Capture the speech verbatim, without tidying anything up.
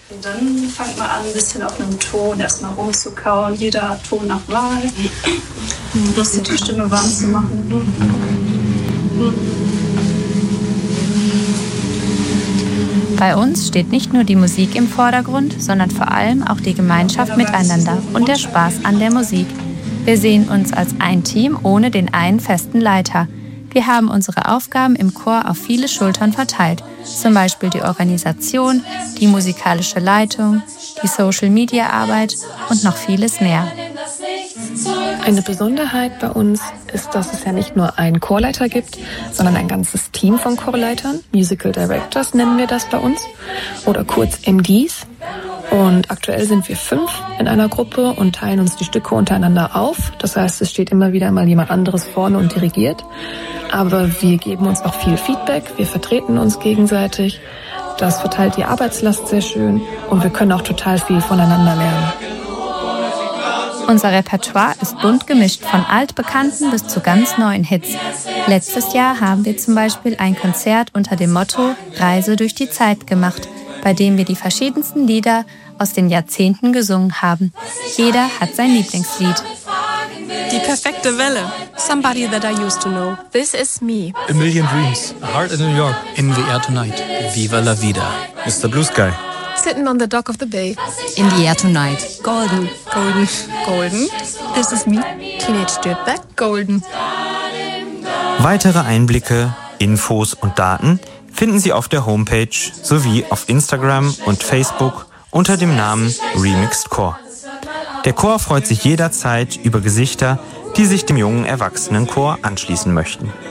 Und dann fangt man an, ein bisschen auf einem Ton erstmal rumzukauen, jeder Ton nach Wahl, ein bisschen die Stimme warm zu machen. Bei uns steht nicht nur die Musik im Vordergrund, sondern vor allem auch die Gemeinschaft miteinander und der Spaß an der Musik. Wir sehen uns als ein Team ohne den einen festen Leiter. Wir haben unsere Aufgaben im Chor auf viele Schultern verteilt, zum Beispiel die Organisation, die musikalische Leitung, die Social-Media-Arbeit und noch vieles mehr. Eine Besonderheit bei uns ist, dass es ja nicht nur einen Chorleiter gibt, sondern ein ganzes Team von Chorleitern. Musical Directors nennen wir das bei uns oder kurz M Ds. Und aktuell sind wir fünf in einer Gruppe und teilen uns die Stücke untereinander auf. Das heißt, es steht immer wieder mal jemand anderes vorne und dirigiert. Aber wir geben uns auch viel Feedback, wir vertreten uns gegenseitig. Das verteilt die Arbeitslast sehr schön und wir können auch total viel voneinander lernen. Unser Repertoire ist bunt gemischt, von altbekannten bis zu ganz neuen Hits. Letztes Jahr haben wir zum Beispiel ein Konzert unter dem Motto Reise durch die Zeit gemacht, bei dem wir die verschiedensten Lieder aus den Jahrzehnten gesungen haben. Jeder hat sein Lieblingslied. Die perfekte Welle. Somebody that I used to know. This is me. A Million Dreams. A Heart in New York. In the Air Tonight. Viva la Vida. Mister Blue Sky. Sitting on the dock of the bay. In the Air Tonight. Golden. Golden. Golden. This is me. Teenage Dirtbag. Golden. Weitere Einblicke, Infos und Daten finden Sie auf der Homepage sowie auf Instagram und Facebook unter dem Namen Remixed Chor. Der Chor freut sich jederzeit über Gesichter, die sich dem jungen Erwachsenenchor anschließen möchten.